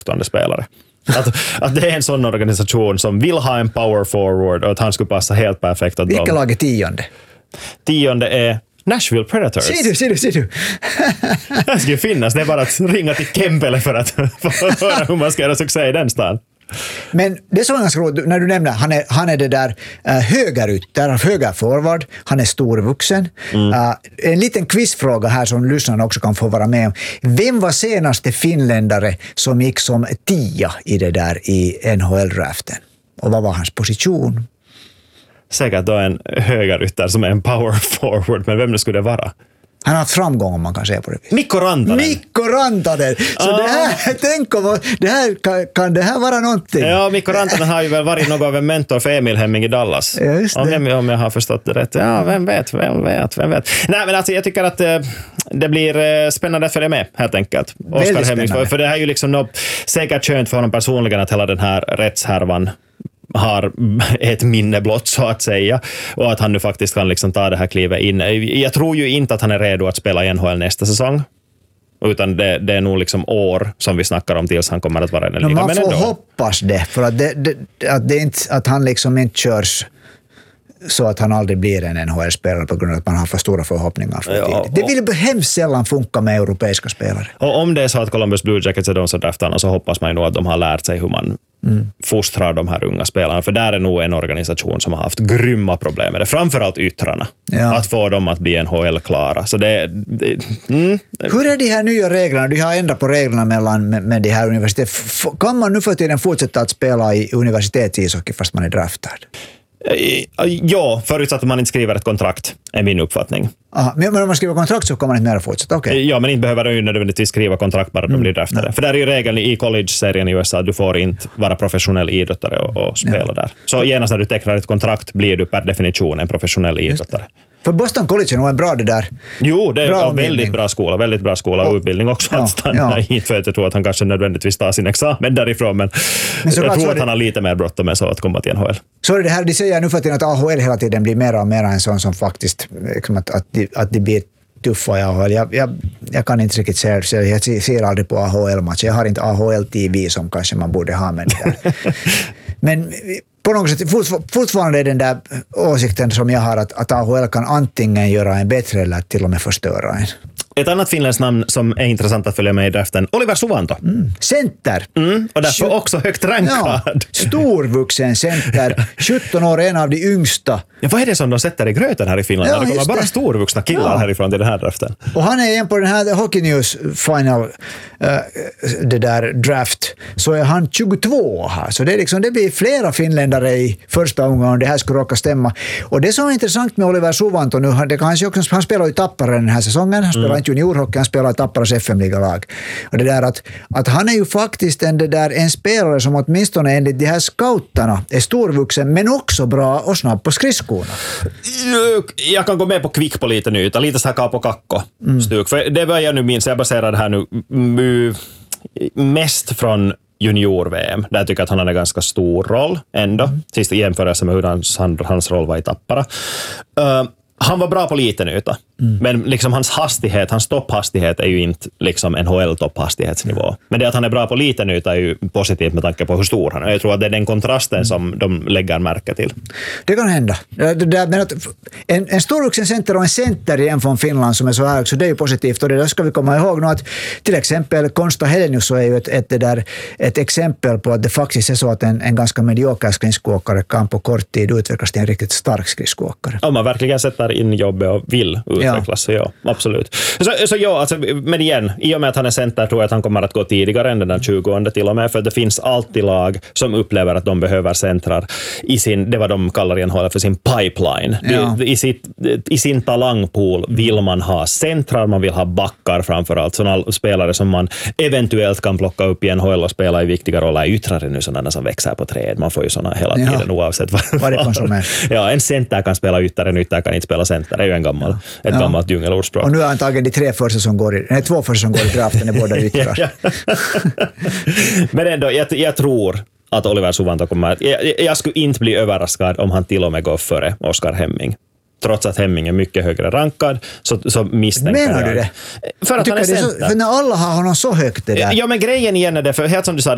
spelare. Att det är en sån organisation som vill ha en power forward och att han skulle passa helt perfekt åt dem. Vilka lag är 10? 10 är Nashville Predators. Ser du. Det ska ju finnas, det är bara att ringa till Kempele för att höra hur man ska göra succé i den stan. Men det är så ganska roligt, när du nämner, han är det där högerforward, han är storvuxen. En liten quizfråga här som lyssnarna också kan få vara med om. Vem var senaste finländare som gick som 10 i det där i NHL-draften? Och vad var hans position? Säkert då en högerytter som är en power forward, men vem det skulle det vara? Han har haft framgång om man kan säga på det viset. Mikko Rantanen. Så det här, tänk om, det här, kan det här vara någonting? Ja, Mikko Rantanen har ju väl varit något av en mentor för Emil Hemming i Dallas. Ja, just det. Om jag har förstått det rätt. Ja, vem vet. Nej, men alltså jag tycker att det blir spännande för det med, helt enkelt. Oskar Hemming, för det här är ju liksom säkert skönt för honom personligen att hela den här rättshärvan har ett minne blott så att säga, och att han nu faktiskt kan liksom ta det här klivet in. Jag tror ju inte att han är redo att spela i NHL nästa säsong, utan det är nog liksom år som vi snackar om tills han kommer att vara i den ligan. Man får hoppas det, för att han liksom inte körs så att han aldrig blir en NHL-spelare på grund av att man har för stora förhoppningar för tidigt. Det vill hemskt sällan funka med europeiska spelare. Och om det är så att Columbus Blue Jackets är de som draftar, så hoppas man ju nog att de har lärt sig hur man fostrar de här unga spelarna. För där är nog en organisation som har haft grymma problem med det. Framförallt yttrarna. Ja. Att få dem att bli NHL-klara. Så Hur är de här nya reglerna? De har ändrat på reglerna med de här universiteten. Kan man nu för tiden fortsätta att spela i universitetsishockey fast man är draftad? Ja, förutsatt att man inte skriver ett kontrakt, är min uppfattning. Aha, men om man skriver kontrakt så kommer man inte mer att fortsätta, okej. Ja, men inte behöver du nödvändigtvis skriva kontrakt bara de blir draftade. För där är ju regeln i college-serien i USA, du får inte vara professionell idrottare och spela där. Så genast när du tecknar ett kontrakt blir du per definition en professionell idrottare. För Boston College är nog en bra det där. Jo, det är en väldigt bra skola och utbildning också att stanna hit, för jag tror att han kanske nödvändigtvis tar sin examen därifrån, men jag tror att han har lite mer bråttom med så att komma till NHL. Så är det här, de säger nu för tiden att AHL hela tiden blir mer och mer en sån som faktiskt att det blir tuffa i AHL. Jag kan inte riktigt säga, jag ser aldrig på AHL-matcher. Jag har inte AHL-TV som kanske man borde ha med det där. Men på något sätt fortfarande är den där åsikten som jag har att AHL kan antingen göra en bättre eller till och med förstöra en. Ett annat finländskt namn som är intressant att följa med i draften, Oliver Suvanto. Center. Och därför också högt rankad. Ja, storvuxen center. 17 år, en av de yngsta. Ja, vad är det som de sätter i gröten här i Finland? Det kommer bara storvuxna killar härifrån till den här draften. Och han är en på den här Hockey News Final det där draft, så är han 22 här. Så det är liksom, det blir flera finländare i första omgången, det här skulle råka stämma. Och det som är intressant med Oliver Suvanto nu, det kanske också, han spelar ju Tappara den här säsongen, han spelar inte juniorhockey, han spelar Tapparas FM-ligalag. Och det där att han är ju faktiskt en spelare som åtminstone enligt de här scouterna är storvuxen, men också bra och snabb på skridskorna. Jag kan gå med på kvick på lite nyta, lite så här Kaapo Kakko stuk. För det var jag nu minns, jag baserar det här nu mest från junior-VM. Där tycker jag att han hade en ganska stor roll ändå. Sist i jämförelse med hur hans roll var i Tappara. Han var bra på liten yta. Men liksom hans topphastighet är ju inte liksom NHL-topphastighetsnivå. Men det att han är bra på liten yta är ju positivt med tanke på hur stor han är. Jag tror att det är den kontrasten som de lägger märke till. Det kan hända. En storvuxen center och en center igen från Finland som är så här, så det är ju positivt. Och det där ska vi komma ihåg nu att till exempel Konsta Helenius så är ju ett exempel på att det faktiskt är så att en ganska medioker skridskoåkare kan på kort tid utvecklas till en riktigt stark skridskoåkare. Om man verkligen sätter in jobbet och vill utvecklas, så ja, absolut. Så ja, alltså, men igen, i och med att han är center tror jag att han kommer att gå tidigare än den 20:e till och med, för det finns alltid lag som upplever att de behöver centrar i det vad de kallar i NHL för sin pipeline. Ja. I sin talangpool vill man ha centrar, man vill ha backar framförallt, sådana spelare som man eventuellt kan plocka upp i NHL och spela i viktiga roller. Yttrare nu sådana som växer på träd, man får ju sådana hela tiden oavsett vad det kan vara. Ja, en center kan spela yttre, en ytter kan inte spela center. Det är ju ett gammalt djungelordspråk. Och nu har han tagit de 2 första som går i draften är båda yttrar. Men ändå, jag tror att Oliver Suvanto kommer. Jag skulle inte bli överraskad om han till och med går före Oskar Hemming. Trots att Hemming är mycket högre rankad så misstänker jag. Menar du det? För att han är center. För när alla har honom så högt det där. Ja, men grejen igen är det, för helt som du sa,